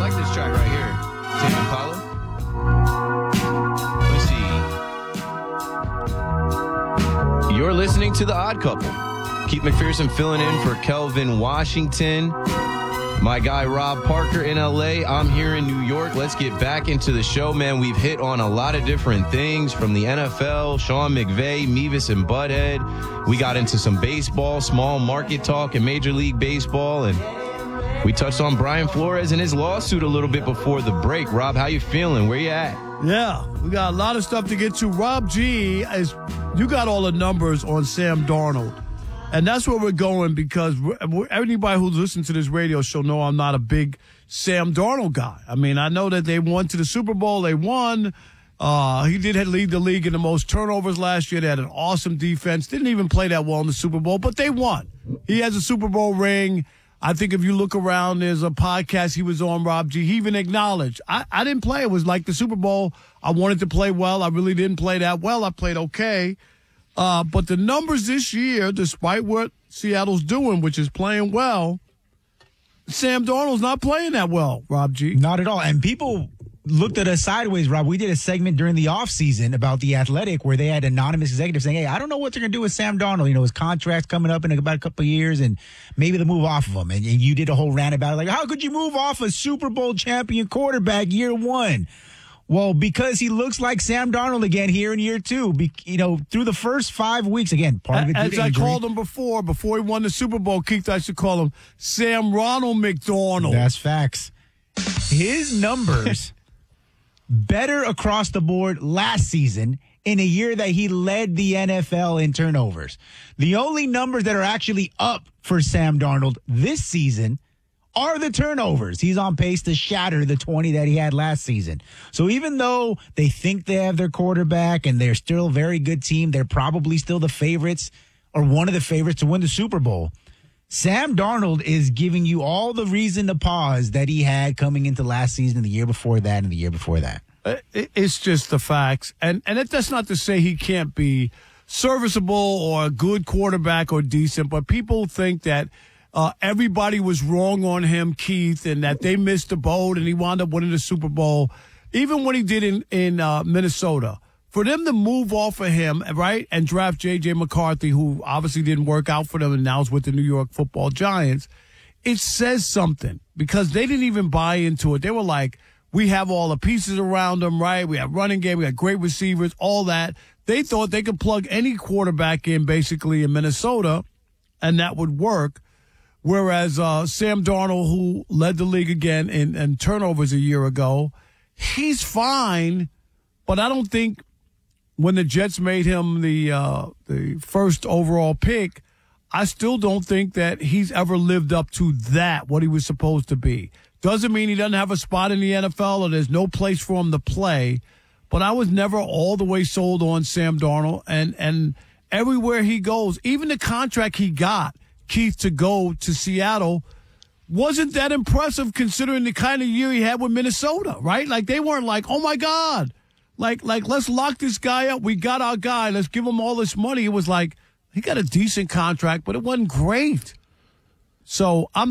like this track right here. Tame Impala. Let's see. You're listening to The Odd Couple. Keith McPherson filling in for Kelvin Washington. My guy Rob Parker in LA. I'm here in New York. Let's get back into the show, man. We've hit on a lot of different things from the NFL, Sean McVay, Mevis and Butthead. We got into some baseball, small market talk in Major League Baseball, and we touched on Brian Flores and his lawsuit a little bit before the break. Rob, how you feeling? Where you at? Yeah, we got a lot of stuff to get to. Rob G, you got all the numbers on Sam Darnold. And that's where we're going because anybody who's listened to this radio show know I'm not a big Sam Darnold guy. I mean, I know that they went to the Super Bowl. They won. He did lead the league in the most turnovers last year. They had an awesome defense. Didn't even play that well in the Super Bowl, but they won. He has a Super Bowl ring. I think if you look around, there's a podcast he was on, Rob G. He even acknowledged, I didn't play. It was like the Super Bowl. I wanted to play well. I really didn't play that well. I played okay. But the numbers this year, despite what Seattle's doing, which is playing well, Sam Darnold's not playing that well, Rob G. Not at all. And people looked at us sideways, Rob. We did a segment during the offseason about The Athletic where they had anonymous executives saying, hey, I don't know what they're going to do with Sam Darnold. You know, his contract's coming up in about a couple of years, and maybe they'll move off of him. And you did a whole rant about it. Like, how could you move off a Super Bowl champion quarterback year one? Well, because he looks like Sam Darnold again here in year two. Through the first 5 weeks, again, part of it due to As I injury. called him before he won the Super Bowl, Keith, I should call him Sam Ronald McDonald. That's facts. His numbers better across the board last season in a year that he led the NFL in turnovers. The only numbers that are actually up for Sam Darnold this season are the turnovers. He's on pace to shatter the 20 that he had last season. So even though they think they have their quarterback and they're still a very good team, they're probably still the favorites or one of the favorites to win the Super Bowl. Sam Darnold is giving you all the reason to pause that he had coming into last season, the year before that, and the year before that. It's just the facts. And that's not to say he can't be serviceable or a good quarterback or decent, but people think that everybody was wrong on him, Keith, and that they missed the boat and he wound up winning the Super Bowl. Even when he did in Minnesota, for them to move off of him, right, and draft J.J. McCarthy, who obviously didn't work out for them and now is with the New York Football Giants, it says something because they didn't even buy into it. They were like, we have all the pieces around them, right? We have running game, we got great receivers, all that. They thought they could plug any quarterback in basically in Minnesota and that would work. Whereas Sam Darnold, who led the league again in turnovers a year ago, he's fine, but I don't think when the Jets made him the first overall pick, I still don't think that he's ever lived up to that, what he was supposed to be. Doesn't mean he doesn't have a spot in the NFL or there's no place for him to play, but I was never all the way sold on Sam Darnold, and everywhere he goes, even the contract he got, Keith, to go to Seattle wasn't that impressive considering the kind of year he had with Minnesota, right? Like they weren't like, oh my God, like let's lock this guy up. We got our guy. Let's give him all this money. It was like he got a decent contract, but it wasn't great. So I'm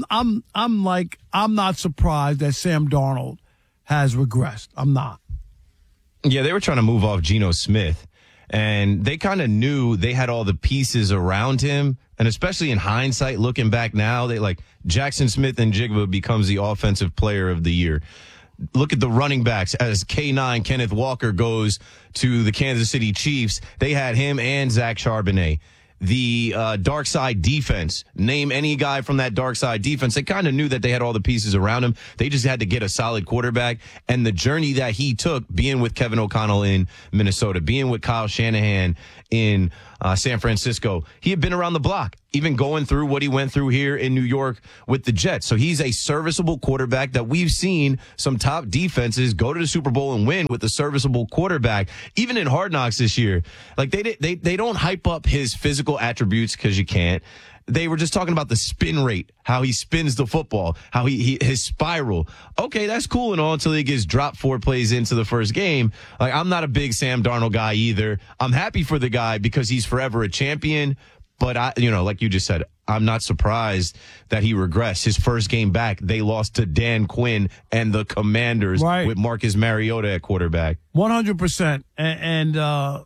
not surprised that Sam Darnold has regressed. I'm not. Yeah, they were trying to move off Geno Smith. And they kind of knew they had all the pieces around him. And especially in hindsight, looking back now, they like Jackson Smith and Jigba becomes the offensive player of the year. Look at the running backs as K9 Kenneth Walker goes to the Kansas City Chiefs. They had him and Zach Charbonnet. The dark side defense, name any guy from that dark side defense. They kind of knew that they had all the pieces around him. They just had to get a solid quarterback. And the journey that he took, being with Kevin O'Connell in Minnesota, being with Kyle Shanahan in San Francisco, he had been around the block, even going through what he went through here in New York with the Jets. So he's a serviceable quarterback that we've seen some top defenses go to the Super Bowl and win with a serviceable quarterback. Even in Hard Knocks this year, like they don't hype up his physical attributes because you can't. They were just talking about the spin rate, how he spins the football, how his spiral. Okay, that's cool and all until he gets dropped 4 plays into the first game. Like, I'm not a big Sam Darnold guy either. I'm happy for the guy because he's forever a champion, But like you just said, I'm not surprised that he regressed. His first game back, they lost to Dan Quinn and the Commanders with Marcus Mariota at quarterback. 100%. And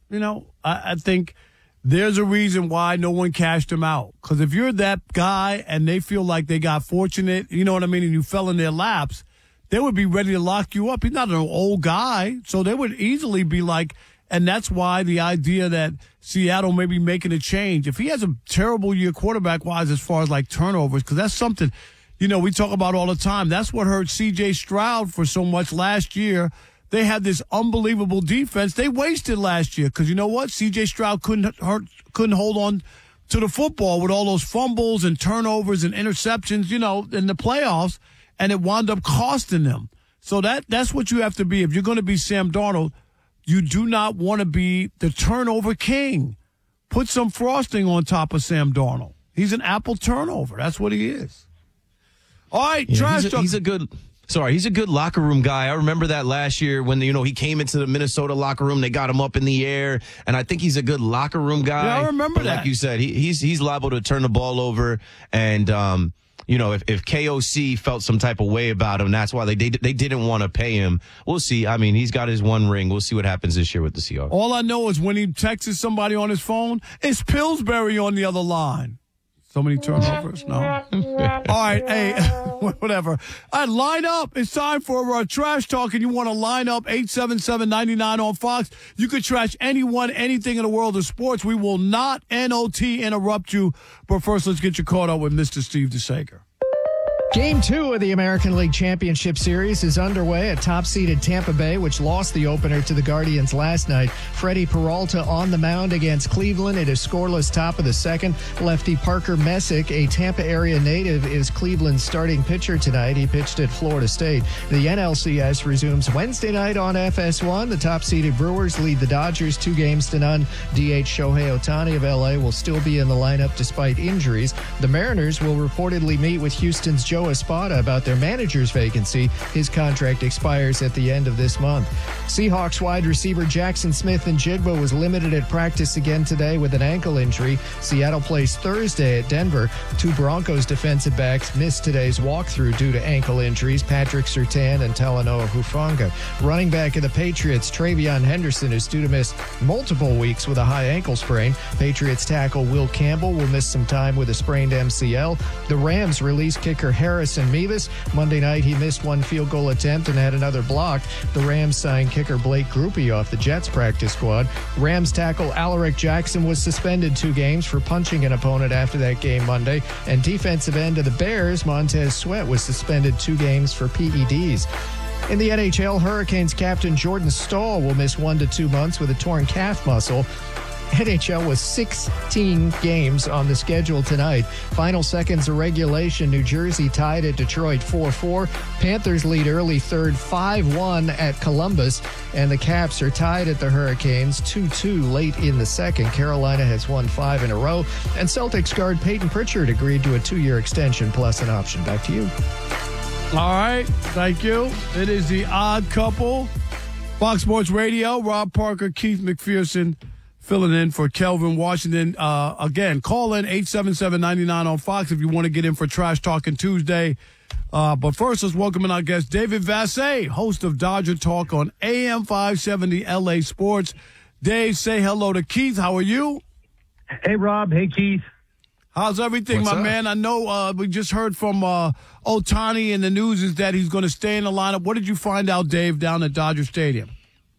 I think there's a reason why no one cashed him out. Because if you're that guy and they feel like they got fortunate, you know what I mean, and you fell in their laps, they would be ready to lock you up. He's not an old guy, so they would easily be like, and that's why the idea that Seattle may be making a change. If he has a terrible year quarterback-wise as far as like turnovers, because that's something, we talk about all the time. That's what hurt C.J. Stroud for so much last year. They had this unbelievable defense. They wasted last year because you know what? C.J. Stroud couldn't hold on to the football with all those fumbles and turnovers and interceptions, in the playoffs, and it wound up costing them. So that's what you have to be. If you're going to be Sam Darnold, you do not want to be the turnover king. Put some frosting on top of Sam Darnold. He's an apple turnover. That's what he is. All right, trash talk. He's a good locker room guy. I remember that last year when, he came into the Minnesota locker room. They got him up in the air, and I think he's a good locker room guy. Yeah, I remember that. Like you said, he's liable to turn the ball over, and if KOC felt some type of way about him, that's why they didn't want to pay him. We'll see. I mean, he's got his one ring. We'll see what happens this year with the Seahawks. All I know is when he texts somebody on his phone, it's Pillsbury on the other line. So many turnovers. No. All right. Hey, whatever. All right, line up. It's time for trash talk, and you want to line up 877-99 on Fox. You could trash anyone, anything in the world of sports. We will not NOT interrupt you. But first, let's get you caught up with Mr. Steve DeSager. Game 2 of the American League Championship Series is underway at top-seeded Tampa Bay, which lost the opener to the Guardians last night. Freddie Peralta on the mound against Cleveland. It is scoreless top of the second. Lefty Parker Messick, a Tampa area native, is Cleveland's starting pitcher tonight. He pitched at Florida State. The NLCS resumes Wednesday night on FS1. The top-seeded Brewers lead the Dodgers 2-0. DH Shohei Ohtani of L.A. will still be in the lineup despite injuries. The Mariners will reportedly meet with Houston's Joe Espada about their manager's vacancy. His contract expires at the end of this month. Seahawks wide receiver Jackson Smith-Njigba was limited at practice again today with an ankle injury. Seattle plays Thursday at Denver. 2 Broncos defensive backs missed today's walkthrough due to ankle injuries, Patrick Surtain and Talanoa Hufanga. Running back of the Patriots, Travion Henderson, is due to miss multiple weeks with a high ankle sprain. Patriots tackle Will Campbell will miss some time with a sprained MCL. The Rams release kicker Harrison Mevis. Monday night, he missed 1 field goal attempt and had another blocked. The Rams signed kicker Blake Grupe off the Jets practice squad. Rams tackle Alaric Jackson was suspended 2 games for punching an opponent after that game Monday. And defensive end of the Bears, Montez Sweat, was suspended 2 games for PEDs. In the NHL, Hurricanes captain Jordan Staal will miss 1 to 2 months with a torn calf muscle. NHL was 16 games on the schedule tonight. Final seconds of regulation, New Jersey tied at Detroit 4-4. Panthers lead early third 5-1 at Columbus. And the Caps are tied at the Hurricanes 2-2 late in the second. Carolina has won 5 in a row. And Celtics guard Peyton Pritchard agreed to a 2-year extension plus an option. Back to you. All right. Thank you. It is the Odd Couple. Fox Sports Radio, Rob Parker, Keith McPherson, filling in for Kelvin Washington. Again, call in 877-99 on Fox if you want to get in for Trash Talking Tuesday. But first, let's welcome in our guest, David Vassegh, host of Dodger Talk on AM 570 LA Sports. Dave, say hello to Keith. How are you? Hey, Rob. Hey, Keith. How's everything, What's my up? man? I know we just heard from Ohtani, and the news is that he's going to stay in the lineup. What did you find out, Dave, down at Dodger Stadium?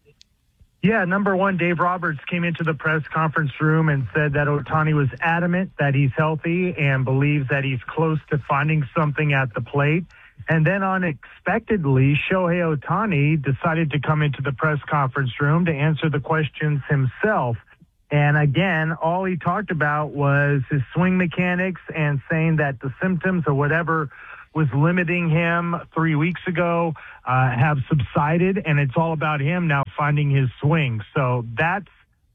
Yeah, number one, Dave Roberts came into the press conference room and said that Ohtani was adamant that he's healthy and believes that he's close to finding something at the plate. And then unexpectedly, Shohei Ohtani decided to come into the press conference room to answer the questions himself. And again, all he talked about was his swing mechanics and saying that the symptoms or whatever was limiting him 3 weeks ago have subsided, and it's all about him now finding his swing. So that's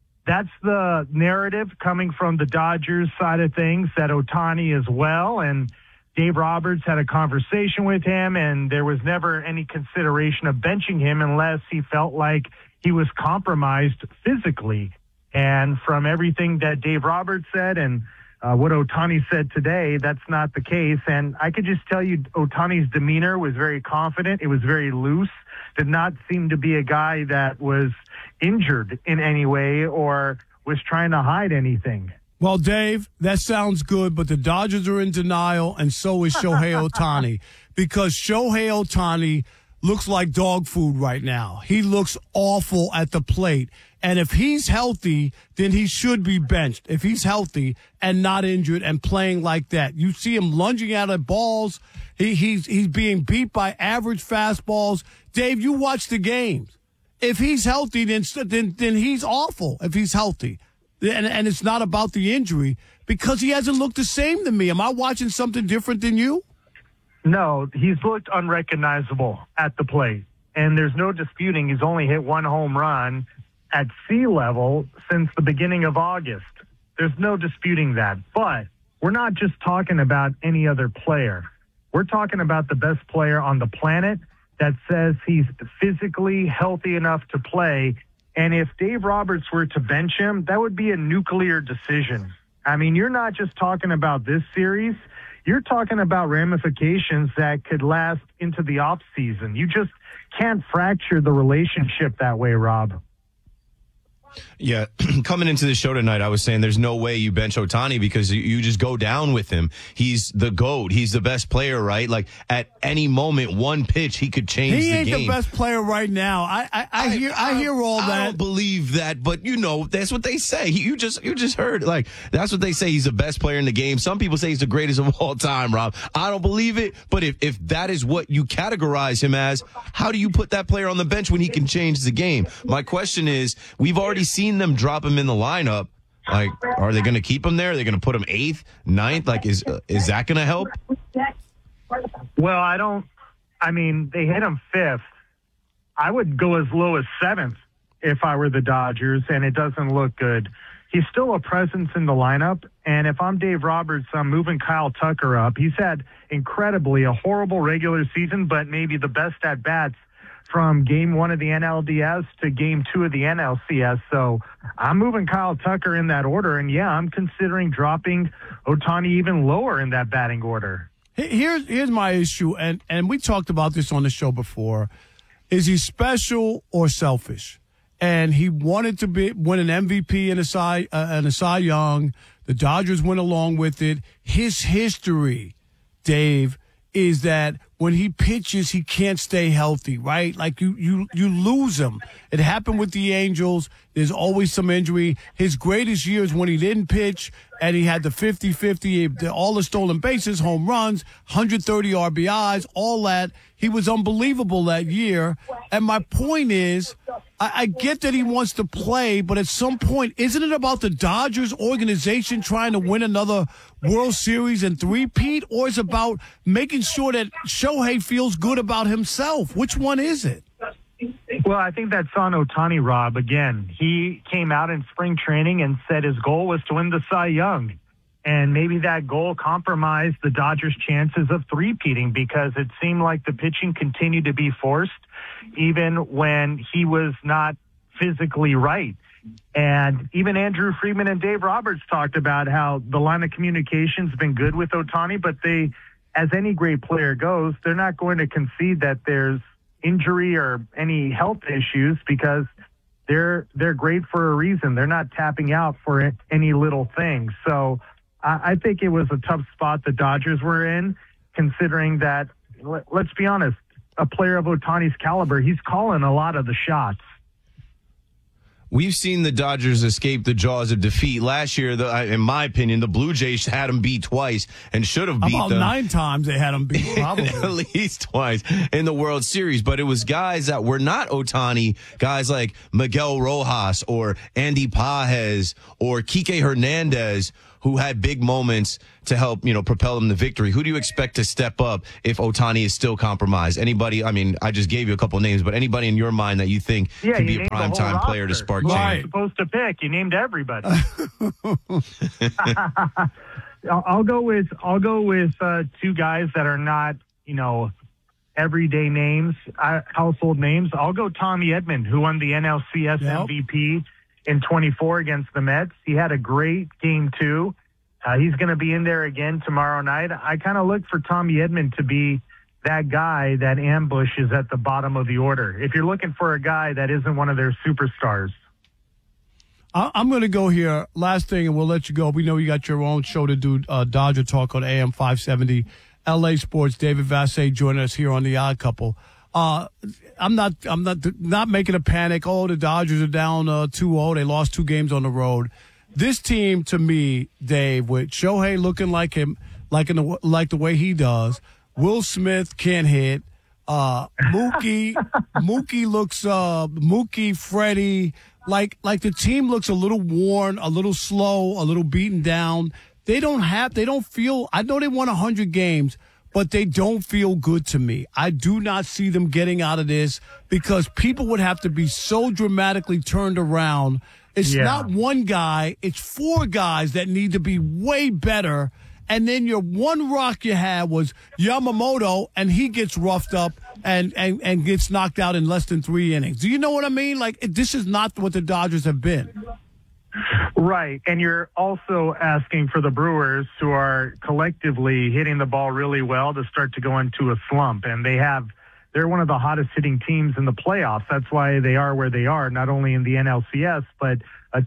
the narrative coming from the Dodgers side of things, that Ohtani is well, and Dave Roberts had a conversation with him, and there was never any consideration of benching him unless he felt like he was compromised physically. And from everything that Dave Roberts said and what Ohtani said today, that's not the case. And I could just tell you Ohtani's demeanor was very confident. It was very loose. Did not seem to be a guy that was injured in any way or was trying to hide anything. Well, Dave, that sounds good, but the Dodgers are in denial, and so is Shohei Ohtani, because Shohei Ohtani looks like dog food right now. He looks awful at the plate. And if he's healthy, then he should be benched. If he's healthy and not injured and playing like that. You see him lunging out at balls. He's being beat by average fastballs. Dave, you watch the games. If he's healthy, then he's awful if he's healthy. And it's not about the injury, because he hasn't looked the same to me. Am I watching something different than you? No, he's looked unrecognizable at the plate. And there's no disputing he's only hit one home run at sea level since the beginning of August. There's no disputing that. But we're not just talking about any other player. We're talking about the best player on the planet that says he's physically healthy enough to play. And if Dave Roberts were to bench him, that would be a nuclear decision. I mean, you're not just talking about this series. You're talking about ramifications that could last into the off season. You just can't fracture the relationship that way, Rob. Yeah, coming into the show tonight, I was saying there's no way you bench Ohtani because you just go down with him. He's the GOAT. He's the best player, right? Like, at any moment, one pitch, he could change the game. He ain't the best player right now. I hear all that. I don't believe that, but, that's what they say. You just heard. Like, that's what they say. He's the best player in the game. Some people say he's the greatest of all time, Rob. I don't believe it, but if that is what you categorize him as, how do you put that player on the bench when he can change the game? My question is, we've already seen them drop him in the lineup. Like, are they going to keep him there? Are they going to put him 8th, 9th? Like, is that going to help? Well, they hit him 5th. I would go as low as 7th if I were the Dodgers, and it doesn't look good. He's still a presence in the lineup, and if I'm Dave Roberts, I'm moving Kyle Tucker up. He's had a horrible regular season, but maybe the best at-bats from game 1 of the NLDS to game 2 of the NLCS. So I'm moving Kyle Tucker in that order. And yeah, I'm considering dropping Ohtani even lower in that batting order. Here's my issue. And we talked about this on the show before. Is he special or selfish? And he wanted to win an MVP and a Cy Young. The Dodgers went along with it. His history, Dave, is that when he pitches, he can't stay healthy, right? Like, you lose him. It happened with the Angels. There's always some injury. His greatest years when he didn't pitch and he had the 50-50, all the stolen bases, home runs, 130 RBIs, all that. He was unbelievable that year. And my point is, I get that he wants to play, but at some point, isn't it about the Dodgers organization trying to win another World Series and three-peat, or is it about making sure that Shohei feels good about himself? Which one is it? Well, I think that's on Ohtani, Rob. Again, he came out in spring training and said his goal was to win the Cy Young. And maybe that goal compromised the Dodgers' chances of three-peating, because it seemed like the pitching continued to be forced even when he was not physically right. And even Andrew Friedman and Dave Roberts talked about how the line of communication's been good with Ohtani, but they, as any great player goes, they're not going to concede that there's injury or any health issues, because they're great for a reason. They're not tapping out for any little thing. So I think it was a tough spot the Dodgers were in, considering that, let's be honest, a player of Ohtani's caliber, he's calling a lot of the shots. We've seen the Dodgers escape the jaws of defeat. Last year, in my opinion, the Blue Jays had them beat twice and should have beat them. About 9 times they had them beat, probably. At least twice in the World Series. But it was guys that were not Ohtani, guys like Miguel Rojas or Andy Pages or Kike Hernandez, who had big moments to help, propel them to victory. Who do you expect to step up if Ohtani is still compromised? Anybody, I just gave you a couple names, but anybody in your mind that you think could be a primetime player to spark change? You're supposed to pick. You named everybody. I'll go with 2 guys that are not, everyday names, household names. I'll go Tommy Edman, who won the NLCS MVP in 24 against the Mets. He had a great game 2. He's going to be in there again tomorrow night. I kind of look for Tommy Edman to be that guy that ambushes at the bottom of the order. If you're looking for a guy that isn't one of their superstars. I'm going to go here. Last thing, and we'll let you go. We know you got your own show to do, Dodger Talk on AM 570. LA Sports, David Vassegh joining us here on The Odd Couple. I'm not making a panic. Oh, the Dodgers are down 2-0. They lost 2 games on the road. This team, to me, Dave, with Shohei looking like him, like the way he does, Will Smith can't hit. Mookie looks Mookie, Freddie, like the team looks a little worn, a little slow, a little beaten down. They don't feel, I know they won 100 games, but they don't feel good to me. I do not see them getting out of this because people would have to be so dramatically turned around. It's not one guy, it's 4 guys that need to be way better. And then your one rock you had was Yamamoto, and he gets roughed up and gets knocked out in less than 3 innings. Do you know what I mean? Like, this is not what the Dodgers have been. Right, and you're also asking for the Brewers, who are collectively hitting the ball really well, to start to go into a slump. And they're one of the hottest hitting teams in the playoffs. That's why they are where they are, not only in the NLCS, but a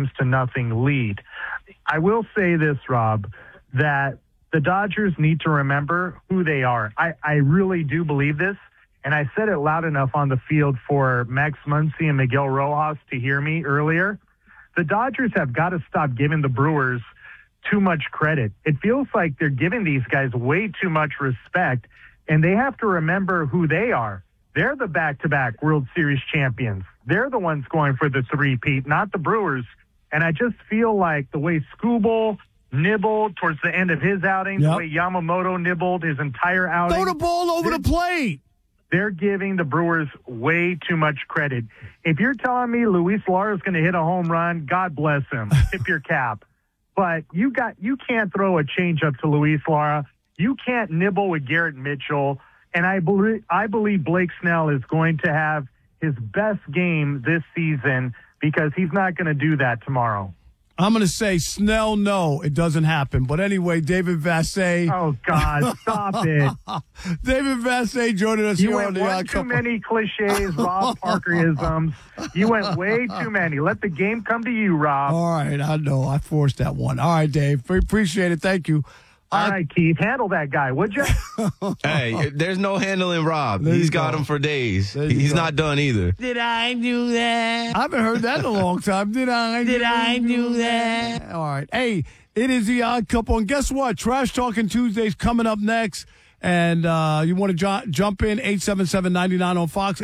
2-0 lead. I will say this, Rob, that the Dodgers need to remember who they are. I really do believe this, and I said it loud enough on the field for Max Muncy and Miguel Rojas to hear me earlier. The Dodgers have got to stop giving the Brewers too much credit. It feels like they're giving these guys way too much respect, and they have to remember who they are. They're the back-to-back World Series champions. They're the ones going for the 3-peat, not the Brewers. And I just feel like the way Skubal nibbled towards the end of his outing, the way Yamamoto nibbled his entire outing. Throw the ball over the plate. They're giving the Brewers way too much credit. If you're telling me Luis Lara is going to hit a home run, God bless him. Tip your cap. But you can't throw a changeup to Luis Lara. You can't nibble with Garrett Mitchell. And I believe Blake Snell is going to have his best game this season because he's not going to do that tomorrow. I'm going to say Snell, no, it doesn't happen. But anyway, David Vassegh. Oh, God, stop it. David Vassegh joining us here on The Odd Couple. You went too many cliches, Rob Parker-isms. You went way too many. Let the game come to you, Rob. All right, I know. I forced that one. All right, Dave. Appreciate it. Thank you. All right, Keith, handle that guy, would you? Hey, there's no handling Rob. He's got him for days. He's not done either. Did I do that? I haven't heard that in a long time. Did I do that? All right. Hey, it is The Odd Couple. And guess what? Trash Talking Tuesday's coming up next. And you want to jump in, 877-99 on Fox,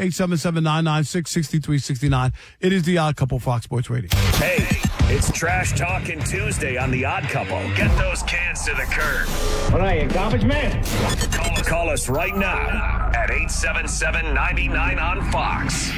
877-996-6369. It is The Odd Couple, Fox Sports Radio. Hey, it's Trash Talking Tuesday on The Odd Couple. Get those cans to the curb. What are you, garbage man? Call us right now at 877-99 on Fox.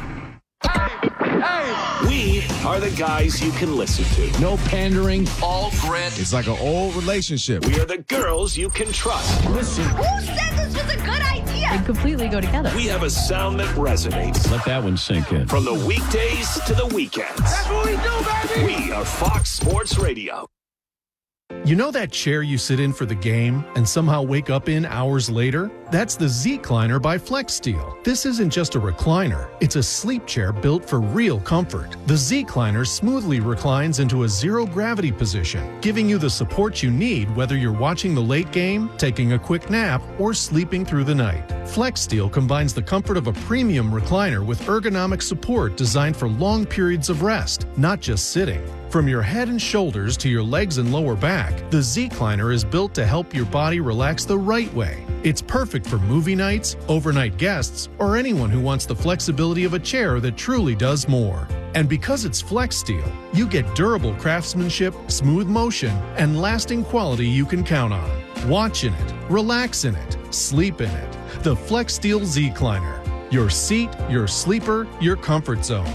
We are the guys you can listen to. No pandering. All grit. It's like an old relationship. We are the girls you can trust. Listen. Who said this was a good idea? They completely go together. We have a sound that resonates. Let that one sink in. From the weekdays to the weekends. That's what we do, baby! We are Fox Sports Radio. You know that chair you sit in for the game and somehow wake up in hours later? That's the Z-Cliner by FlexSteel. This isn't just a recliner. It's a sleep chair built for real comfort. The Z-Cliner smoothly reclines into a zero-gravity position, giving you the support you need whether you're watching the late game, taking a quick nap, or sleeping through the night. FlexSteel combines the comfort of a premium recliner with ergonomic support designed for long periods of rest, not just sitting. From your head and shoulders to your legs and lower back, the Z-Cliner is built to help your body relax the right way. It's perfect for movie nights, overnight guests, or anyone who wants the flexibility of a chair that truly does more. And because it's FlexSteel, you get durable craftsmanship, smooth motion, and lasting quality you can count on. Watch in it, relax in it, sleep in it. The FlexSteel Z-Cliner. Your seat, your sleeper, your comfort zone.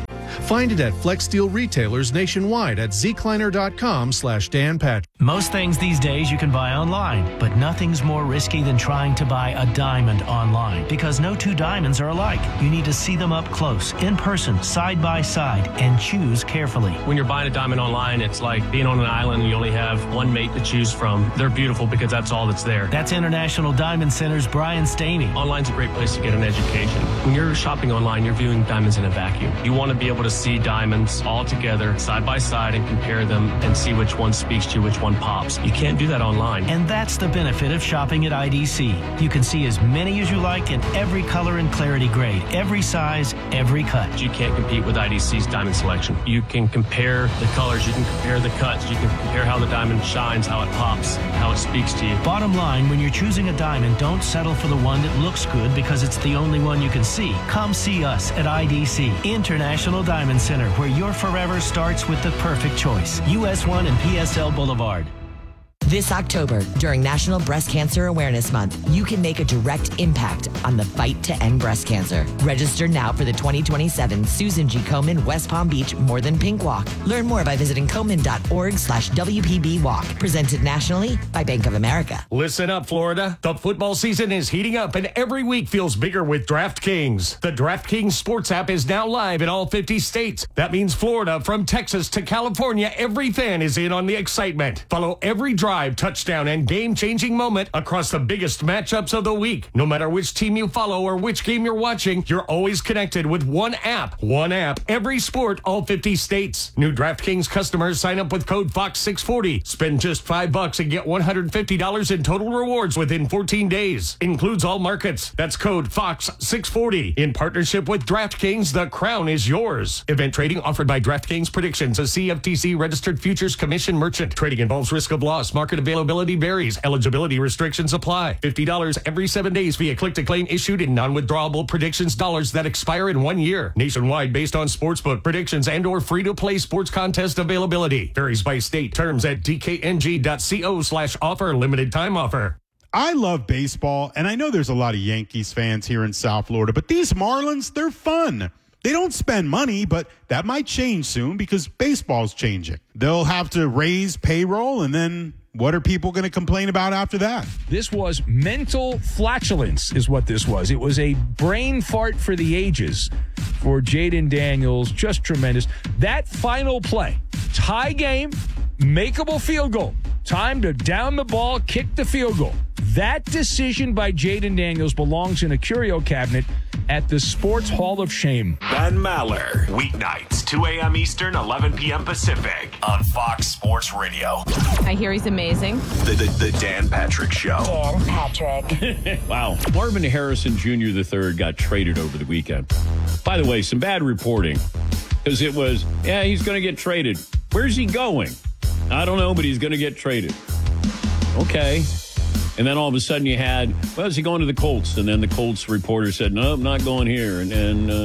Find it at Flex Steel retailers nationwide at zkleiner.com/Dan Patrick. Most things these days you can buy online, but nothing's more risky than trying to buy a diamond online because no two diamonds are alike. You need to see them up close, in person, side by side, and choose carefully. When you're buying a diamond online, it's like being on an island and you only have one mate to choose from. They're beautiful because that's all that's there. That's International Diamond Center's Brian Staney. Online's a great place to get an education. When you're shopping online, you're viewing diamonds in a vacuum. You want to be able to see diamonds all together, side by side, and compare them and see which one speaks to you, which one pops. You can't do that online. And that's the benefit of shopping at IDC. You can see as many as you like in every color and clarity grade, every size, every cut. You can't compete with IDC's diamond selection. You can compare the colors, you can compare the cuts, you can compare how the diamond shines, how it pops, how it speaks to you. Bottom line, when you're choosing a diamond, don't settle for the one that looks good because it's the only one you can see. Come see us at IDC, International Diamond Center, where your forever starts with the perfect choice. US 1 and PSL Boulevard. This October, during National Breast Cancer Awareness Month, you can make a direct impact on the fight to end breast cancer. Register now for the 2027 Susan G. Komen West Palm Beach More Than Pink Walk. Learn more by visiting Komen.org/WPB Walk. Presented nationally by Bank of America. Listen up, Florida. The football season is heating up and every week feels bigger with DraftKings. The DraftKings Sports app is now live in all 50 states. That means Florida, from Texas to California, every fan is in on the excitement. Follow every drive, touchdown, and game-changing moment across the biggest matchups of the week. No matter which team you follow or which game you're watching, you're always connected with one app. One app, every sport, all 50 states. New DraftKings customers sign up with code FOX640. Spend just $5 and get $150 in total rewards within 14 days. Includes all markets. That's code FOX640. In partnership with DraftKings, the crown is yours. Event trading offered by DraftKings Predictions, a CFTC registered futures commission merchant. Trading involves risk of loss. Market availability varies. Eligibility restrictions apply. $50 every 7 days via click-to-claim issued in non-withdrawable predictions dollars that expire in 1 year. Nationwide based on sportsbook predictions and or free-to-play sports contest availability. Varies by state. Terms at dkng.co/offer. Limited time offer. I love baseball, and I know there's a lot of Yankees fans here in South Florida, but these Marlins, they're fun. They don't spend money, but that might change soon because baseball's changing. They'll have to raise payroll, and then what are people going to complain about after that? This was mental flatulence is what this was. It was a brain fart for the ages for Jaden Daniels. Just tremendous. That final play, tie game, makeable field goal. Time to down the ball, kick the field goal. That decision by Jaden Daniels belongs in a curio cabinet at the Sports Hall of Shame. Ben Maller, weeknights, 2 a.m. Eastern, 11 p.m. Pacific, on Fox Sports Radio. I hear he's amazing. The Dan Patrick Show. Dan Patrick. Wow. Marvin Harrison Jr. III got traded over the weekend. By the way, some bad reporting, because it was, he's going to get traded. Where's he going? I don't know, but he's going to get traded. Okay. And then all of a sudden you had, is he going to the Colts? And then the Colts reporter said, no, I'm not going here. And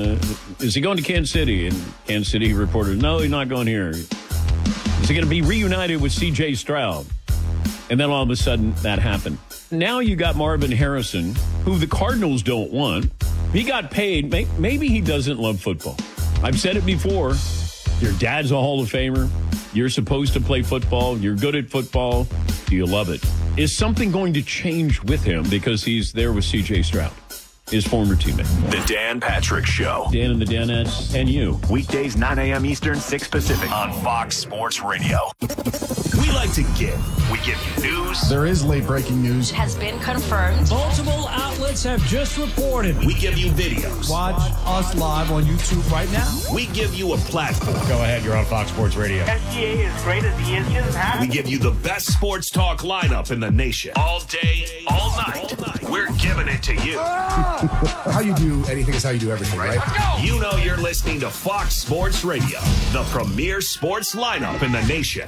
is he going to Kansas City? And Kansas City reporter, no, he's not going here. Is he going to be reunited with C.J. Stroud? And then all of a sudden that happened. Now you got Marvin Harrison, who the Cardinals don't want. He got paid. Maybe he doesn't love football. I've said it before. Your dad's a Hall of Famer. You're supposed to play football. You're good at football. Do you love it? Is something going to change with him because he's there with C.J. Stroud, his former teammate? The Dan Patrick Show. Dan and the Danettes and you. Weekdays, 9 a.m. Eastern, 6 Pacific, on Fox Sports Radio. We like to give. We give you news. There is late breaking news. Has been confirmed. Multiple outlets have just reported. We give you videos. Watch us live on YouTube right now. We give you a platform. Go ahead, you're on Fox Sports Radio. SGA is great as he is just We give you the best sports talk lineup in the nation. All day, all night. We're giving it to you. How you do anything is how you do everything, right? You know you're listening to Fox Sports Radio, the premier sports lineup in the nation.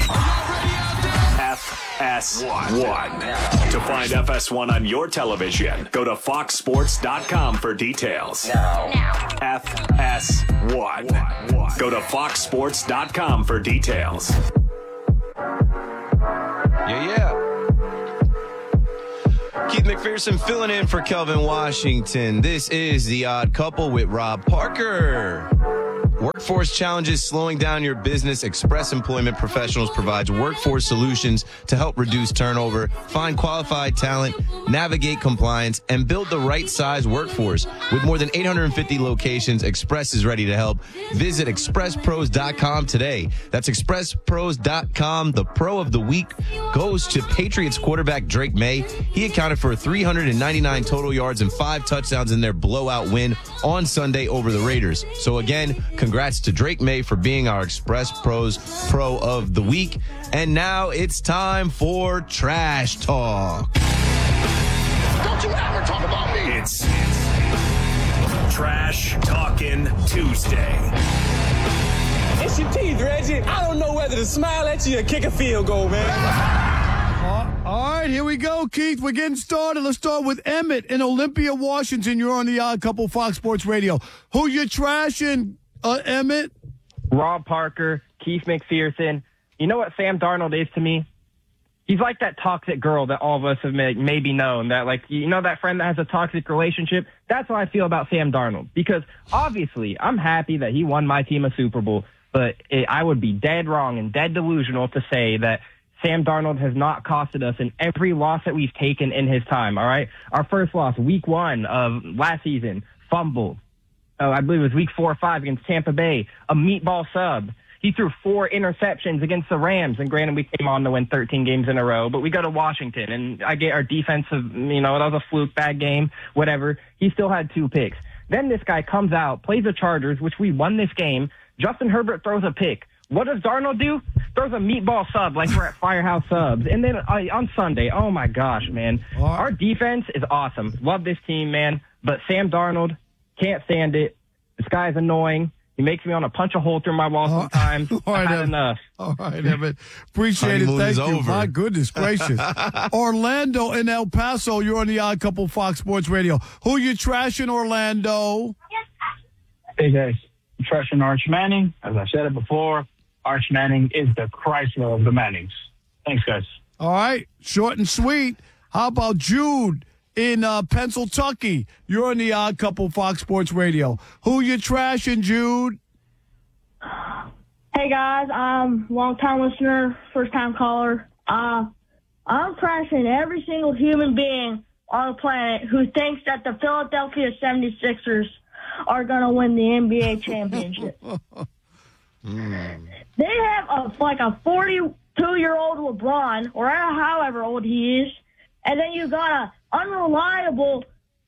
FS1. To find FS1 on your television, go to foxsports.com for details. FS1. Go to foxsports.com for details. Yeah. Keith McPherson filling in for Kelvin Washington. This is The Odd Couple with Rob Parker. Workforce challenges slowing down your business. Express Employment Professionals provides workforce solutions to help reduce turnover, find qualified talent, navigate compliance, and build the right size workforce. With more than 850 locations, Express is ready to help. Visit expresspros.com today. That's expresspros.com. The Pro of the Week goes to Patriots quarterback Drake May. He accounted for 399 total yards and 5 touchdowns in their blowout win on Sunday over the Raiders. So again, congrats to Drake May for being our Express Pros Pro of the Week. And now it's time for Trash Talk. Don't you ever talk about me. It's Trash Talking Tuesday. It's your teeth, Reggie. I don't know whether to smile at you or kick a field goal, man. All right, here we go, Keith. We're getting started. Let's start with Emmett in Olympia, Washington. You're on the Odd Couple Fox Sports Radio. Who you trashing, Emmett? Rob Parker, Keith McPherson. You know what Sam Darnold is to me? He's like that toxic girl that all of us have maybe known. That, like, you know, that friend that has a toxic relationship? That's how I feel about Sam Darnold. Because obviously, I'm happy that he won my team a Super Bowl, but I would be dead wrong and dead delusional to say that Sam Darnold has not costed us in every loss that we've taken in his time, all right? Our first loss, week 1 of last season, fumble. I believe it was week 4 or 5 against Tampa Bay, a meatball sub. He threw 4 interceptions against the Rams, and granted, we came on to win 13 games in a row, but we go to Washington, and I get our defensive, that was a fluke, bad game, whatever. He still had 2 picks. Then this guy comes out, plays the Chargers, which we won this game. Justin Herbert throws a pick. What does Darnold do? Throws a meatball sub like we're at Firehouse Subs. And then on Sunday, oh, my gosh, man. Our defense is awesome. Love this team, man. But Sam Darnold, can't stand it. This guy's annoying. He makes me want to punch a hole through my wall sometimes. I've had enough. All right, Evan. Appreciate it. Thank you. Over. My goodness gracious. Orlando in El Paso. You're on the Odd Couple Fox Sports Radio. Who you trashing, Orlando? Hey, guys. I'm trashing Arch Manning. As I said it before, Arch Manning is the Chrysler of the Mannings. Thanks, guys. All right. Short and sweet. How about Jude in Pennsylvania? You're on the Odd Couple Fox Sports Radio. Who you trashing, Jude? Hey, guys. I'm a long-time listener, first-time caller. I'm trashing every single human being on the planet who thinks that the Philadelphia 76ers are going to win the NBA championship. They have a 42-year-old LeBron, or however old he is, and then you got a unreliable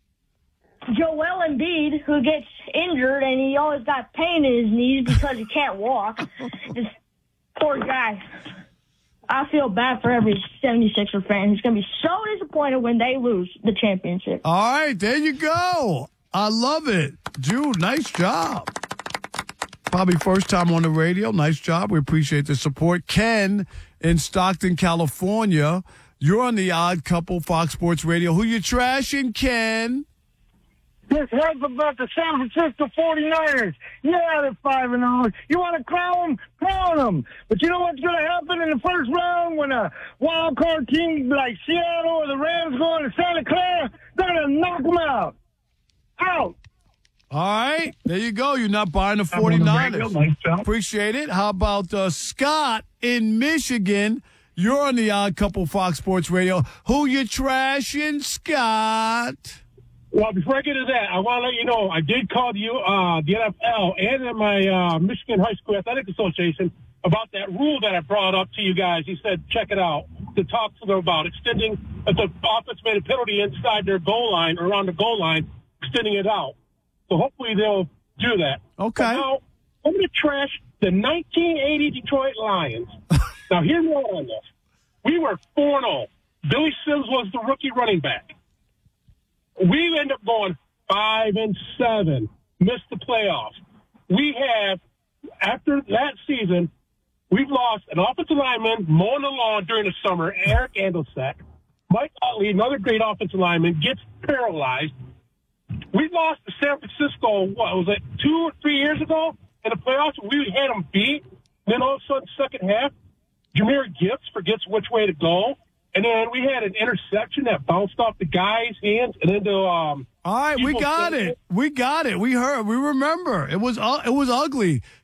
Joel Embiid who gets injured and he always got pain in his knees because he can't walk. This poor guy. I feel bad for every 76er fan who's going to be so disappointed when they lose the championship. All right, there you go. I love it. Jude, nice job. Probably first time on the radio. Nice job. We appreciate the support. Ken in Stockton, California. You're on the Odd Couple Fox Sports Radio. Who you trashing, Ken? This head's about the San Francisco 49ers. Yeah, they're 5-0. You want to crown them? Crown them. But you know what's going to happen in the first round when a wild card team like Seattle or the Rams go into Santa Clara? They're going to knock them out. Out. All right. There you go. You're not buying the 49ers. Appreciate it. How about Scott in Michigan? You're on the Odd Couple Fox Sports Radio. Who you trashing, Scott? Well, before I get to that, I want to let you know I did call the NFL and my Michigan High School Athletic Association about that rule that I brought up to you guys. He said, check it out, to talk to them about extending, if the offense made a penalty inside their goal line or around the goal line, extending it out. So hopefully they'll do that. Okay. But now, I'm going to trash the 1980 Detroit Lions. Now, here's what on this. We were 4-0. Billy Sims was the rookie running back. We end up going 5-7, missed the playoffs. We have, after that season, we've lost an offensive lineman mowing the lawn during the summer, Eric Andelsek. Mike Utley, another great offensive lineman, gets paralyzed. We lost to San Francisco, what was it, 2 or 3 years ago in the playoffs? We had them beat. Then all of a sudden, second half, Jahmyr Gibbs forgets which way to go. And then we had an interception that bounced off the guy's hands and into All right, we got it. We got it. We heard. We remember. It was ugly.